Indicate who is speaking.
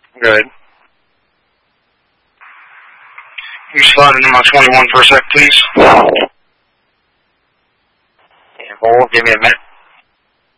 Speaker 1: Good. Can you slide into my 21 for a sec, please?
Speaker 2: Yeah, hold, give me a minute.